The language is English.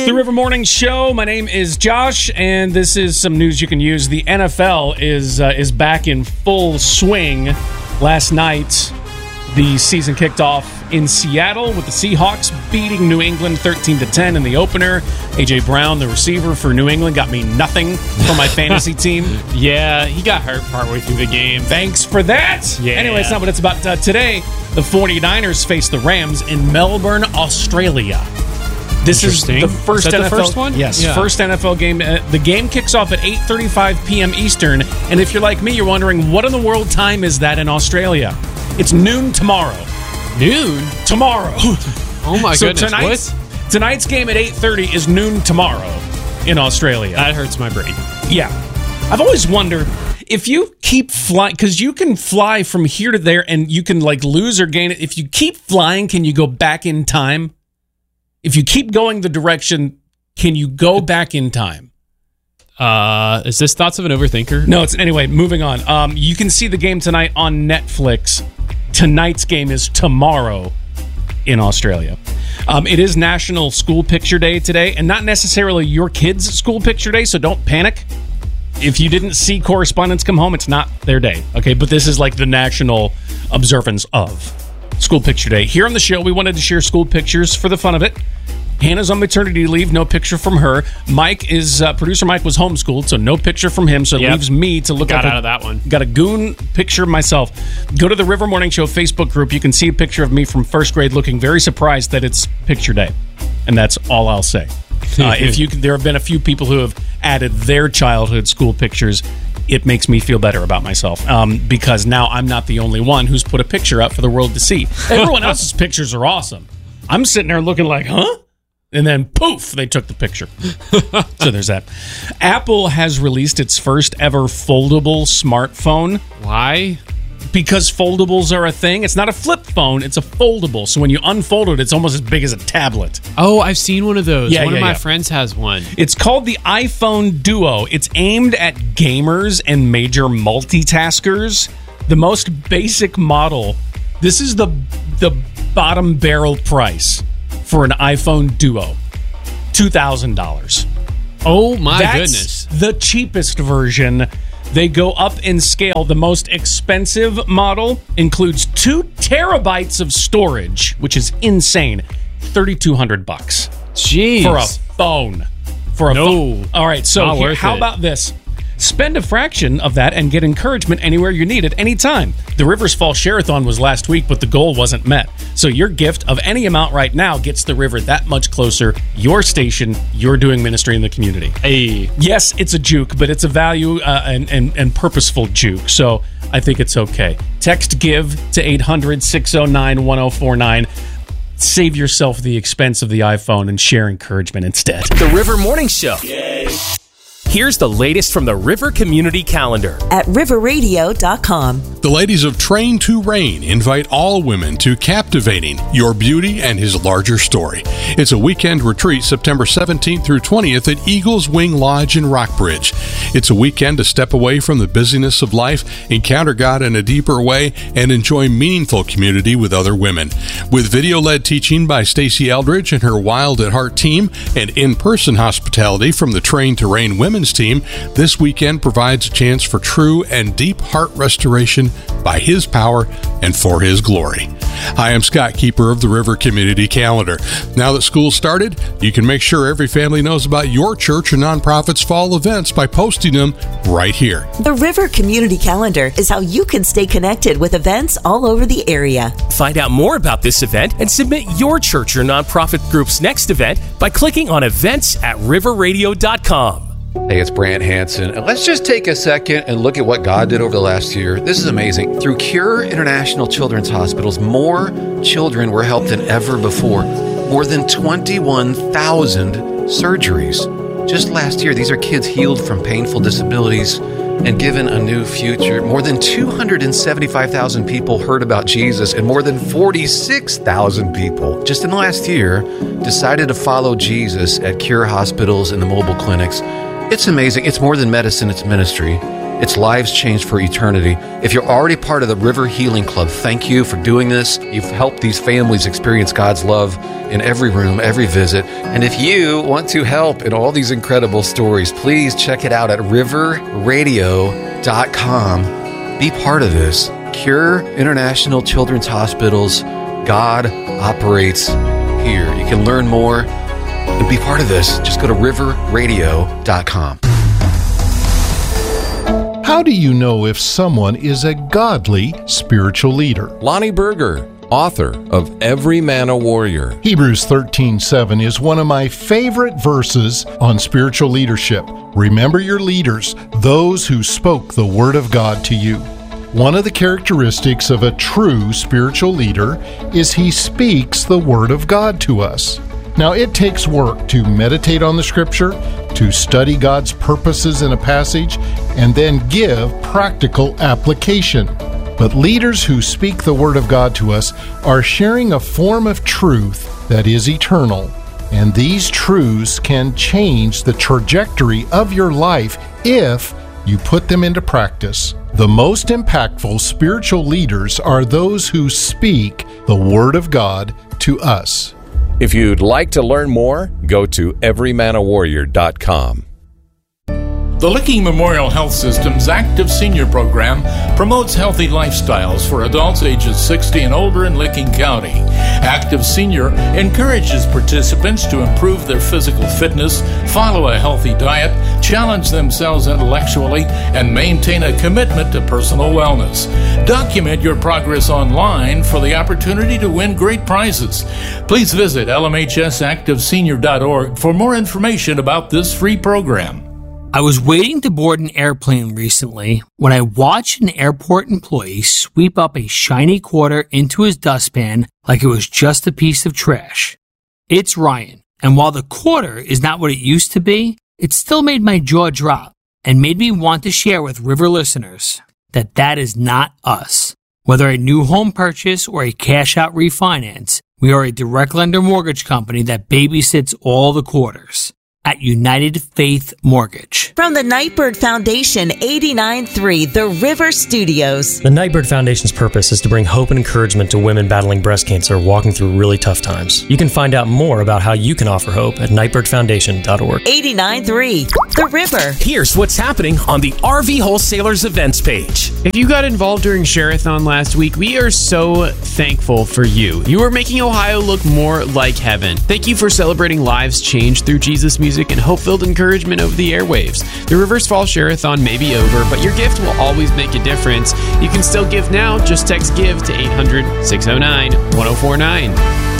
The River Morning Show. My name is Josh, and this is some news you can use. The NFL is back in full swing. Last night, the season kicked off in Seattle with the Seahawks beating New England 13-10 in the opener. A.J. Brown, the receiver for New England, got me nothing for my fantasy team. Yeah, he got hurt partway through the game. Thanks for that. Yeah. Anyway, it's not what it's about. Today, the 49ers face the Rams in Melbourne, Australia. This is the first Is that NFL. the first one? Yes, Yeah. first NFL game. The game kicks off at 8:35 p.m. Eastern. And if you're like me, you're wondering, what in the world time is that in Australia? It's noon tomorrow. Noon? Tomorrow. Oh my So goodness. tonight's game at 8:30 is noon tomorrow in Australia. That hurts my brain. Yeah. I've always wondered if you keep flying, because you can fly from here to there and you can like lose or gain it. If you keep flying, can you go back in time? If you keep going the direction, can you go back in time? Is this Thoughts of an Overthinker? No, anyway, moving on. You can see the game tonight on Netflix. Tonight's game is tomorrow in Australia. It is National School Picture Day today, and not necessarily your kids' school picture day, so don't panic. If you didn't see correspondence come home, it's not their day, okay? But this is like the national observance of School Picture Day. Here on the show, we wanted to share school pictures for the fun of it. Hannah's on maternity leave, no picture from her. Producer Mike was homeschooled, so no picture from him, so it leaves me to look Got out of that one. Got a goon picture of myself. Go to the River Morning Show Facebook group. You can see a picture of me from first grade looking very surprised that it's picture day. And that's all I'll say. There have been a few people who have added their childhood school pictures. It makes me feel better about myself because now I'm not the only one who's put a picture up for the world to see. Everyone else's pictures are awesome. I'm sitting there looking like, huh? And then, poof, they took the picture. So there's that. Apple has released its first ever foldable smartphone. Why? Because foldables are a thing. It's not a flip phone, it's a foldable. So when you unfold it, it's almost as big as a tablet. Oh, I've seen one of those. Yeah, one of my yeah. friends has one. It's called the iPhone Duo. It's aimed at gamers and major multitaskers. The most basic model. This is the bottom barrel price for an iPhone Duo. $2,000. Oh my That's goodness. the cheapest version. They go up in scale. The most expensive model includes 2 terabytes of storage, which is insane. $3,200 Jeez. for a phone. Phone. All right, so Not worth how it. about this? Spend a fraction of that and get encouragement anywhere you need it, anytime. The Rivers Fall Share-a-thon was last week, but the goal wasn't met. So your gift of any amount right now gets the river that much closer. Your station, you're doing ministry in the community. Hey. Yes, it's a juke, but it's a value and purposeful juke. So I think it's okay. Text GIVE to 800-609-1049. Save yourself the expense of the iPhone and share encouragement instead. The River Morning Show. Here's the latest from the River Community Calendar at riverradio.com. The ladies of Train to Reign invite all women to Captivating Your Beauty and His Larger Story. It's a weekend retreat September 17th through 20th at Eagle's Wing Lodge in Rockbridge. It's a weekend to step away from the busyness of life, encounter God in a deeper way, and enjoy meaningful community with other women. With video-led teaching by Stacey Eldridge and her Wild at Heart team and in-person hospitality from the Train to Reign women's team, this weekend provides a chance for true and deep heart restoration by His power and for His glory. Hi, I'm Scott, keeper of the River Community Calendar. Now that school started, you can make sure every family knows about your church or nonprofit's fall events by posting them right here. The River Community Calendar is how you can stay connected with events all over the area. Find out more about this event and submit your church or nonprofit group's next event by clicking on events at riverradio.com. Hey, it's Brant Hansen. And let's just take a second and look at what God did over the last year. This is amazing. Through Cure International Children's Hospitals, more children were helped than ever before. More than 21,000 surgeries. Just last year, these are kids healed from painful disabilities and given a new future. More than 275,000 people heard about Jesus, and more than 46,000 people just in the last year decided to follow Jesus at Cure hospitals and the mobile clinics. It's amazing. It's more than medicine, it's ministry. It's lives changed for eternity. If you're already part of the River Healing Club, thank you for doing this. You've helped these families experience God's love in every room, every visit. And if you want to help in all these incredible stories, please check it out at riverradio.com. Be part of this. Cure International Children's Hospitals. God operates here. You can learn more and be part of this. Just go to riverradio.com. How do you know if someone is a godly spiritual leader? Lonnie Berger, author of Every Man a Warrior. Hebrews 13:7 is one of my favorite verses on spiritual leadership. Remember your leaders, those who spoke the word of God to you. One of the characteristics of a true spiritual leader is he speaks the word of God to us. Now, it takes work to meditate on the scripture, to study God's purposes in a passage, and then give practical application. But leaders who speak the word of God to us are sharing a form of truth that is eternal. And these truths can change the trajectory of your life if you put them into practice. The most impactful spiritual leaders are those who speak the word of God to us. If you'd like to learn more, go to everymanawarrior.com. The Licking Memorial Health System's Active Senior Program promotes healthy lifestyles for adults ages 60 and older in Licking County. Active Senior encourages participants to improve their physical fitness, follow a healthy diet, challenge themselves intellectually, and maintain a commitment to personal wellness. Document your progress online for the opportunity to win great prizes. Please visit lmhsactivesenior.org for more information about this free program. I was waiting to board an airplane recently when I watched an airport employee sweep up a shiny quarter into his dustpan like it was just a piece of trash. It's Ryan, and while the quarter is not what it used to be, it still made my jaw drop and made me want to share with River listeners that is not us. Whether a new home purchase or a cash-out refinance, we are a direct lender mortgage company that babysits all the quarters. At United Faith Mortgage. From the Nightbird Foundation, 89.3 The River Studios. The Nightbird Foundation's purpose is to bring hope and encouragement to women battling breast cancer walking through really tough times. You can find out more about how you can offer hope at nightbirdfoundation.org. 89.3 The River. Here's what's happening on the RV Wholesalers events page. If you got involved during Share-a-thon last week, we are so thankful for you. You are making Ohio look more like heaven. Thank you for celebrating lives changed through Jesus music and hope-filled encouragement over the airwaves. The Rivers Fall Share-a-thon may be over, but your gift will always make a difference. You can still give now. Just text GIVE to 800-609-1049.